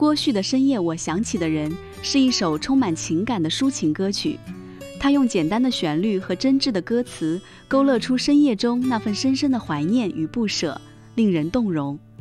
郭旭的《深夜我想起的人》是一首充满情感的抒情歌曲，他用简单的旋律和真挚的歌词，勾勒出深夜中那份深深的怀念与不舍，令人动容。